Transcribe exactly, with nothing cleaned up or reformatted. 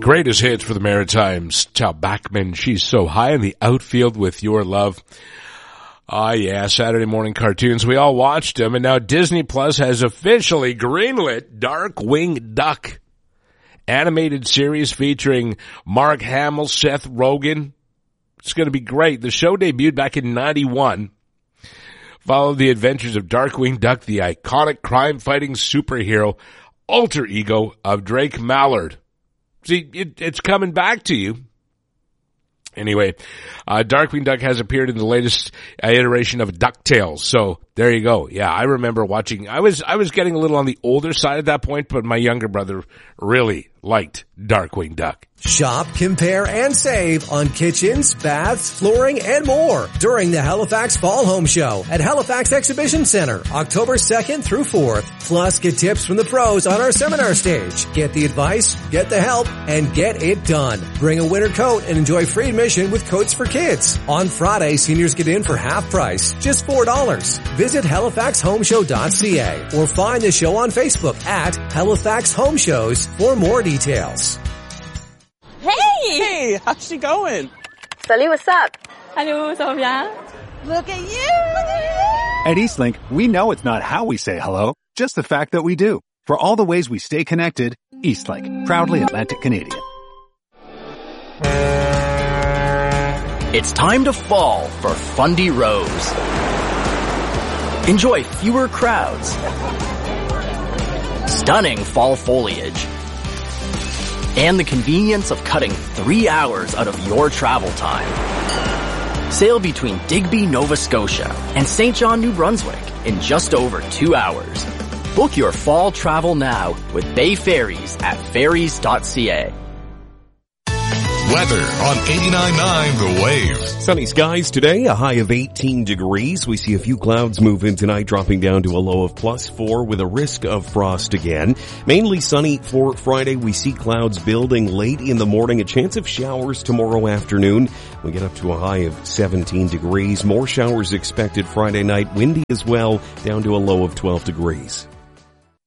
greatest hits for the Maritimes. Tal Bachman, She's So High, in the outfield with Your Love. Ah, yeah, Saturday morning cartoons. We all watched them, and now Disney Plus has officially greenlit Darkwing Duck. Animated series featuring Mark Hamill, Seth Rogen. It's going to be great. The show debuted back in ninety-one. Followed the adventures of Darkwing Duck, the iconic crime-fighting superhero, alter ego of Drake Mallard. See, it, it's coming back to you. Anyway, uh, Darkwing Duck has appeared in the latest uh, iteration of DuckTales. So there you go. Yeah, I remember watching. I was, I was getting a little on the older side at that point, but my younger brother really liked Darkwing Duck. Shop, compare, and save on kitchens, baths, flooring, and more during the Halifax Fall Home Show at Halifax Exhibition Center, October second through fourth. Plus, get tips from the pros on our seminar stage. Get the advice, get the help, and get it done. Bring a winter coat and enjoy free admission with Coats for Kids. On Friday, seniors get in for half price, just four dollars. Visit halifax home show dot c a or find the show on Facebook at Halifax Home Shows for more details. Hey! Hey, how's she going? Salut, what's up? Hello, ça va bien? Look at you! Look at you! At Eastlink, we know it's not how we say hello, just the fact that we do. For all the ways we stay connected, Eastlink, proudly Atlantic Canadian. It's time to fall for Fundy Rose. Enjoy fewer crowds, stunning fall foliage, and the convenience of cutting three hours out of your travel time. Sail between Digby, Nova Scotia and Saint John, New Brunswick in just over two hours. Book your fall travel now with Bay Ferries at ferries dot c a. Weather on eighty-nine point nine The Wave. Sunny skies today, a high of eighteen degrees. We see a few clouds move in tonight, dropping down to a low of plus four with a risk of frost again. Mainly sunny for Friday. We see clouds building late in the morning. A chance of showers tomorrow afternoon. We get up to a high of seventeen degrees. More showers expected Friday night. Windy as well, down to a low of twelve degrees.